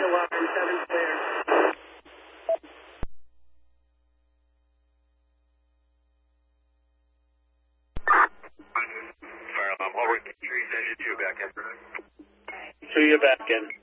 line, 7 clear. Fire alarm, I'll reach 3, send you 2 back in. 2, you're back in.